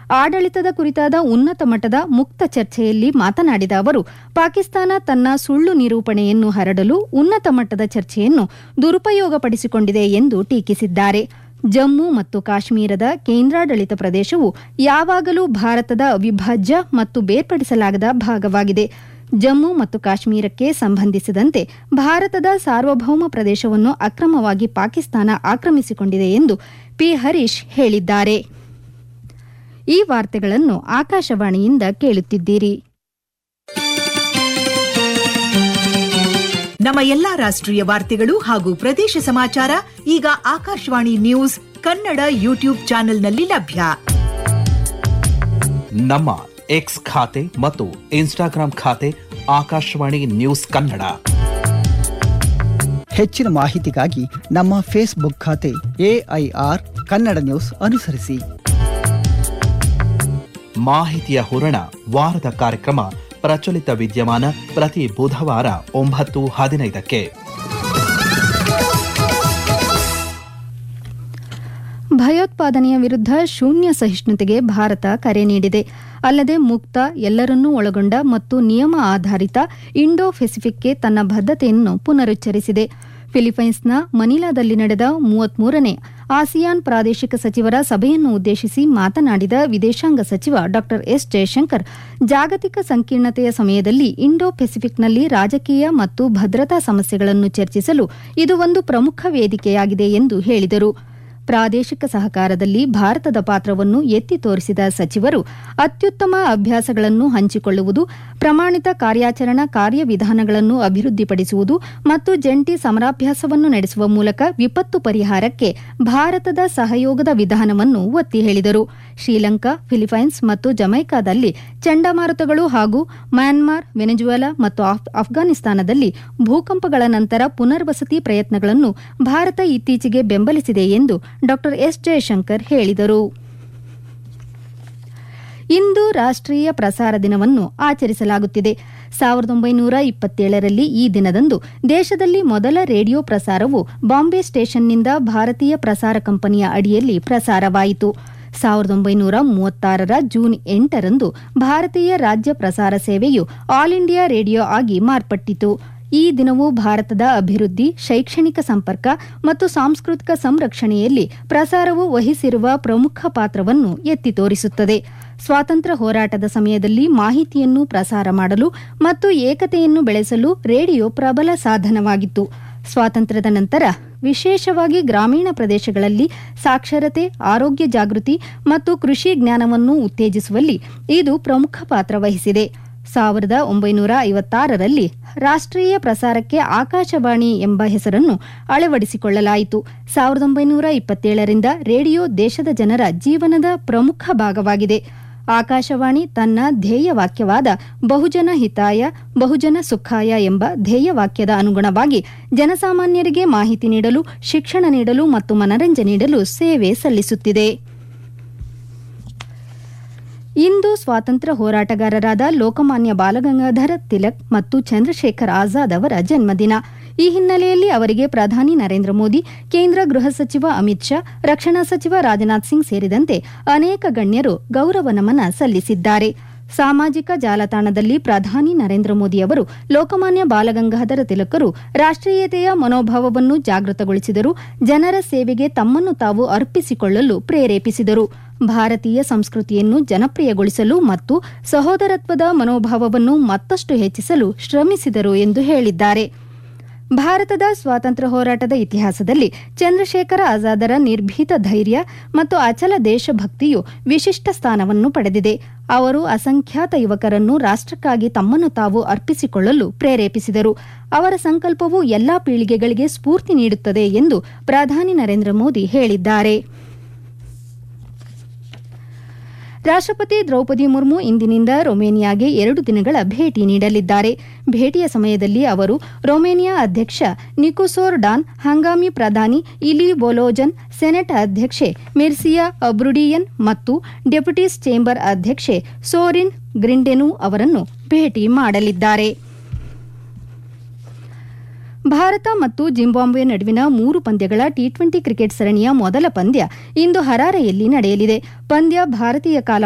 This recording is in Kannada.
ಆಡಳಿತದ ಕುರಿತಾದ ಉನ್ನತ ಮಟ್ಟದ ಮುಕ್ತ ಚರ್ಚೆಯಲ್ಲಿ ಮಾತನಾಡಿದ ಅವರು, ಪಾಕಿಸ್ತಾನ ತನ್ನ ಸುಳ್ಳು ನಿರೂಪಣೆಯನ್ನು ಹರಡಲು ಉನ್ನತ ಮಟ್ಟದ ಚರ್ಚೆಯನ್ನು ದುರುಪಯೋಗಪಡಿಸಿಕೊಂಡಿದೆ ಎಂದು ಟೀಕಿಸಿದ್ದಾರೆ. ಜಮ್ಮು ಮತ್ತು ಕಾಶ್ಮೀರದ ಕೇಂದ್ರಾಡಳಿತ ಪ್ರದೇಶವು ಯಾವಾಗಲೂ ಭಾರತದ ಅವಿಭಾಜ್ಯ ಮತ್ತು ಬೇರ್ಪಡಿಸಲಾಗದ ಭಾಗವಾಗಿದೆ. ಜಮ್ಮು ಮತ್ತು ಕಾಶ್ಮೀರಕ್ಕೆ ಸಂಬಂಧಿಸಿದಂತೆ ಭಾರತದ ಸಾರ್ವಭೌಮ ಪ್ರದೇಶವನ್ನು ಅಕ್ರಮವಾಗಿ ಪಾಕಿಸ್ತಾನ ಆಕ್ರಮಿಸಿಕೊಂಡಿದೆ ಎಂದು ಪಿ. ಹರೀಶ್ ಹೇಳಿದ್ದಾರೆ. ಈ ವಾರ್ತೆಗಳನ್ನು ಆಕಾಶವಾಣಿಯಿಂದ ಕೇಳುತ್ತಿದ್ದೀರಿ. ನಮ್ಮ ಎಲ್ಲಾ ರಾಷ್ಟ್ರೀಯ ವಾರ್ತೆಗಳು ಹಾಗೂ ಪ್ರದೇಶ ಸಮಾಚಾರ ಈಗ ಆಕಾಶವಾಣಿ ನ್ಯೂಸ್ ಕನ್ನಡ ಯೂಟ್ಯೂಬ್ ಚಾನೆಲ್ನಲ್ಲಿ ಲಭ್ಯ. ನಮ್ಮ ಎಕ್ಸ್ ಖಾತೆ ಮತ್ತು ಇನ್ಸ್ಟಾಗ್ರಾಂ ಖಾತೆ ಆಕಾಶವಾಣಿ ನ್ಯೂಸ್ ಕನ್ನಡ. ಹೆಚ್ಚಿನ ಮಾಹಿತಿಗಾಗಿ ನಮ್ಮ ಫೇಸ್ಬುಕ್ ಖಾತೆ AIR ಕನ್ನಡ ನ್ಯೂಸ್ ಅನುಸರಿಸಿ. ಮಾಹಿತಿಯ ಹೂರಣ ವಾರದ ಕಾರ್ಯಕ್ರಮ ಪ್ರಚಲಿತ ವಿದ್ಯಮಾನ ಪ್ರತಿ ಬುಧವಾರ 9:15ಕ್ಕೆ. ಭಯೋತ್ಪಾದನೆಯ ವಿರುದ್ಧ ಶೂನ್ಯ ಸಹಿಷ್ಣುತೆಗೆ ಭಾರತ ಕರೆ ನೀಡಿದೆ. ಅಲ್ಲದೆ ಮುಕ್ತ, ಎಲ್ಲರನ್ನೂ ಒಳಗೊಂಡ ಮತ್ತು ನಿಯಮ ಆಧಾರಿತ ಇಂಡೋ ಪೆಸಿಫಿಕ್ಗೆ ತನ್ನ ಬದ್ಧತೆಯನ್ನು ಪುನರುಚ್ಚರಿಸಿದೆ. ಫಿಲಿಪೈನ್ಸ್ನ ಮನಿಲಾದಲ್ಲಿ ನಡೆದ 33ನೇ ಆಸಿಯಾನ್ ಪ್ರಾದೇಶಿಕ ಸಚಿವರ ಸಭೆಯನ್ನು ಉದ್ದೇಶಿಸಿ ಮಾತನಾಡಿದ ವಿದೇಶಾಂಗ ಸಚಿವ ಡಾ ಎಸ್ ಜಯಶಂಕರ್, ಜಾಗತಿಕ ಸಂಕೀರ್ಣತೆಯ ಸಮಯದಲ್ಲಿ ಇಂಡೋ ಪೆಸಿಫಿಕ್ನಲ್ಲಿ ರಾಜಕೀಯ ಮತ್ತು ಭದ್ರತಾ ಸಮಸ್ಯೆಗಳನ್ನು ಚರ್ಚಿಸಲು ಇದು ಒಂದು ಪ್ರಮುಖ ವೇದಿಕೆಯಾಗಿದೆ ಎಂದು ಹೇಳಿದರು. ಪ್ರಾದೇಶಿಕ ಸಹಕಾರದಲ್ಲಿ ಭಾರತದ ಪಾತ್ರವನ್ನು ಎತ್ತಿ ತೋರಿಸಿದ ಸಚಿವರು, ಅತ್ಯುತ್ತಮ ಅಭ್ಯಾಸಗಳನ್ನು ಹಂಚಿಕೊಳ್ಳುವುದು, ಪ್ರಮಾಣಿತ ಕಾರ್ಯಾಚರಣಾ ಕಾರ್ಯವಿಧಾನಗಳನ್ನು ಅಭಿವೃದ್ಧಿಪಡಿಸುವುದು ಮತ್ತು ಜಂಟಿ ಸಮರಾಭ್ಯಾಸವನ್ನು ನಡೆಸುವ ಮೂಲಕ ವಿಪತ್ತು ಪರಿಹಾರಕ್ಕೆ ಭಾರತದ ಸಹಯೋಗದ ವಿಧಾನವನ್ನು ಒತ್ತಿ ಹೇಳಿದರು. ಶ್ರೀಲಂಕಾ, ಫಿಲಿಪೈನ್ಸ್ ಮತ್ತು ಜಮೈಕಾದಲ್ಲಿ ಚಂಡಮಾರುತಗಳು ಹಾಗೂ ಮ್ಯಾನ್ಮಾರ್, ವೆನೆಜುವೆಲಾ ಮತ್ತು ಅಫ್ಘಾನಿಸ್ತಾನದಲ್ಲಿ ಭೂಕಂಪಗಳ ನಂತರ ಪುನರ್ವಸತಿ ಪ್ರಯತ್ನಗಳನ್ನು ಭಾರತ ಇತ್ತೀಚೆಗೆ ಬೆಂಬಲಿಸಿದೆ ಎಂದು ಡಾ ಎಸ್ ಜಯಶಂಕರ್ ಹೇಳಿದರು. ಇಂದು ರಾಷ್ಟ್ರೀಯ ಪ್ರಸಾರ ದಿನವನ್ನು ಆಚರಿಸಲಾಗುತ್ತಿದೆ. 1927ರಲ್ಲಿ ಈ ದಿನದಂದು ದೇಶದಲ್ಲಿ ಮೊದಲ ರೇಡಿಯೋ ಪ್ರಸಾರವು ಬಾಂಬೆ ಸ್ಟೇಷನ್ನಿಂದ ಭಾರತೀಯ ಪ್ರಸಾರ ಕಂಪನಿಯ ಅಡಿಯಲ್ಲಿ ಪ್ರಸಾರವಾಯಿತು. 1936ರ ಜೂನ್ 8ರಂದು ಭಾರತೀಯ ರಾಜ್ಯ ಪ್ರಸಾರ ಸೇವೆಯು ಆಲ್ ಇಂಡಿಯಾ ರೇಡಿಯೋ ಆಗಿ ಮಾರ್ಪಟ್ಟಿತು. ಈ ದಿನವು ಭಾರತದ ಅಭಿವೃದ್ಧಿ, ಶೈಕ್ಷಣಿಕ ಸಂಪರ್ಕ ಮತ್ತು ಸಾಂಸ್ಕೃತಿಕ ಸಂರಕ್ಷಣೆಯಲ್ಲಿ ಪ್ರಸಾರವು ವಹಿಸಿರುವ ಪ್ರಮುಖ ಪಾತ್ರವನ್ನು ಎತ್ತಿ ತೋರಿಸುತ್ತದೆ. ಸ್ವಾತಂತ್ರ್ಯ ಹೋರಾಟದ ಸಮಯದಲ್ಲಿ ಮಾಹಿತಿಯನ್ನು ಪ್ರಸಾರ ಮಾಡಲು ಮತ್ತು ಏಕತೆಯನ್ನು ಬೆಳೆಸಲು ರೇಡಿಯೋ ಪ್ರಬಲ ಸಾಧನವಾಗಿತ್ತು. ಸ್ವಾತಂತ್ರ್ಯದ ನಂತರ ವಿಶೇಷವಾಗಿ ಗ್ರಾಮೀಣ ಪ್ರದೇಶಗಳಲ್ಲಿ ಸಾಕ್ಷರತೆ, ಆರೋಗ್ಯ ಜಾಗೃತಿ ಮತ್ತು ಕೃಷಿ ಜ್ಞಾನವನ್ನು ಉತ್ತೇಜಿಸುವಲ್ಲಿ ಇದು ಪ್ರಮುಖ ಪಾತ್ರ ವಹಿಸಿದೆ. 1956ರಲ್ಲಿ ರಾಷ್ಟ್ರೀಯ ಪ್ರಸಾರಕ್ಕೆ ಆಕಾಶವಾಣಿ ಎಂಬ ಹೆಸರನ್ನು ಅಳವಡಿಸಿಕೊಳ್ಳಲಾಯಿತು. 1927ರಿಂದ ರೇಡಿಯೋ ದೇಶದ ಜನರ ಜೀವನದ ಪ್ರಮುಖ ಭಾಗವಾಗಿದೆ. ಆಕಾಶವಾಣಿ ತನ್ನ ಧ್ಯೇಯವಾಕ್ಯವಾದ ಬಹುಜನ ಹಿತಾಯ ಬಹುಜನ ಸುಖಾಯ ಎಂಬ ಧ್ಯೇಯವಾಕ್ಯದ ಅನುಗುಣವಾಗಿ ಜನಸಾಮಾನ್ಯರಿಗೆ ಮಾಹಿತಿ ನೀಡಲು, ಶಿಕ್ಷಣ ನೀಡಲು ಮತ್ತು ಮನರಂಜನೆ ನೀಡಲು ಸೇವೆ ಸಲ್ಲಿಸುತ್ತಿದೆ. ಇಂದು ಸ್ವಾತಂತ್ರ್ಯ ಹೋರಾಟಗಾರರಾದ ಲೋಕಮಾನ್ಯ ಬಾಲಗಂಗಾಧರ ತಿಲಕ್ ಮತ್ತು ಚಂದ್ರಶೇಖರ್ ಆಜಾದ್ ಅವರ ಜನ್ಮದಿನ. ಈ ಹಿನ್ನೆಲೆಯಲ್ಲಿ ಅವರಿಗೆ ಪ್ರಧಾನಿ ನರೇಂದ್ರ ಮೋದಿ, ಕೇಂದ್ರ ಗೃಹ ಸಚಿವ ಅಮಿತ್ ಶಾ, ರಕ್ಷಣಾ ಸಚಿವ ರಾಜನಾಥ್ ಸಿಂಗ್ ಸೇರಿದಂತೆ ಅನೇಕ ಗಣ್ಯರು ಗೌರವ ನಮನ ಸಲ್ಲಿಸಿದ್ದಾರೆ. ಸಾಮಾಜಿಕ ಜಾಲತಾಣದಲ್ಲಿ ಪ್ರಧಾನಿ ನರೇಂದ್ರ ಮೋದಿ ಅವರು ಲೋಕಮಾನ್ಯ ಬಾಲಗಂಗಾಧರ ತಿಲಕರು ರಾಷ್ಟ್ರೀಯತೆಯ ಮನೋಭಾವವನ್ನು ಜಾಗೃತಗೊಳಿಸಿದರು, ಜನರ ಸೇವೆಗೆ ತಮ್ಮನ್ನು ತಾವು ಅರ್ಪಿಸಿಕೊಳ್ಳಲು ಪ್ರೇರೇಪಿಸಿದರು, ಭಾರತೀಯ ಸಂಸ್ಕೃತಿಯನ್ನು ಜನಪ್ರಿಯಗೊಳಿಸಲು ಮತ್ತು ಸಹೋದರತ್ವದ ಮನೋಭಾವವನ್ನು ಮತ್ತಷ್ಟು ಹೆಚ್ಚಿಸಲು ಶ್ರಮಿಸಿದರು ಎಂದು ಹೇಳಿದ್ದಾರೆ. ಭಾರತದ ಸ್ವಾತಂತ್ರ್ಯ ಹೋರಾಟದ ಇತಿಹಾಸದಲ್ಲಿ ಚಂದ್ರಶೇಖರ ಆಜಾದರ ನಿರ್ಭೀತ ಧೈರ್ಯ ಮತ್ತು ಅಚಲ ದೇಶಭಕ್ತಿಯು ವಿಶಿಷ್ಟ ಸ್ಥಾನವನ್ನು ಪಡೆದಿದೆ. ಅವರು ಅಸಂಖ್ಯಾತ ಯುವಕರನ್ನು ರಾಷ್ಟ್ರಕ್ಕಾಗಿ ತಮ್ಮನ್ನು ತಾವು ಅರ್ಪಿಸಿಕೊಳ್ಳಲು ಪ್ರೇರೇಪಿಸಿದರು. ಅವರ ಸಂಕಲ್ಪವು ಎಲ್ಲಾ ಪೀಳಿಗೆಗಳಿಗೆ ಸ್ಫೂರ್ತಿ ನೀಡುತ್ತದೆ ಎಂದು ಪ್ರಧಾನಿ ನರೇಂದ್ರ ಮೋದಿ ಹೇಳಿದ್ದಾರೆ. ರಾಷ್ಟ್ರಪತಿ ದ್ರೌಪದಿ ಮುರ್ಮು ಇಂದಿನಿಂದ ರೊಮೇನಿಯಾಗೆ 2 ದಿನಗಳ ಭೇಟಿ ನೀಡಲಿದ್ದಾರೆ. ಭೇಟಿಯ ಸಮಯದಲ್ಲಿ ಅವರು ರೊಮೇನಿಯಾ ಅಧ್ಯಕ್ಷ ನಿಕೋಸೋರ್ ಡಾನ್, ಹಂಗಾಮಿ ಪ್ರಧಾನಿ ಇಲಿ ಬೊಲೋಜನ್, ಸೆನೆಟ್ ಅಧ್ಯಕ್ಷೆ ಮಿರ್ಸಿಯಾ ಅಬ್ರುಡಿಯನ್ ಮತ್ತು ಡೆಪ್ಯೂಟೀಸ್ ಚೇಂಬರ್ ಅಧ್ಯಕ್ಷೆ ಸೋರಿನ್ ಗ್ರಿಂಡೆನು ಅವರನ್ನು ಭೇಟಿ ಮಾಡಲಿದ್ದಾರೆ. ಭಾರತ ಮತ್ತು ಜಿಂಬಾಬ್ವೆ ನಡುವಿನ 3 ಪಂದ್ಯಗಳ ಟಿ20 ಕ್ರಿಕೆಟ್ ಸರಣಿಯ ಮೊದಲ ಪಂದ್ಯ ಇಂದು ಹರಾರೆಯಲ್ಲಿ ನಡೆಯಲಿದೆ. ಪಂದ್ಯ ಭಾರತೀಯ ಕಾಲ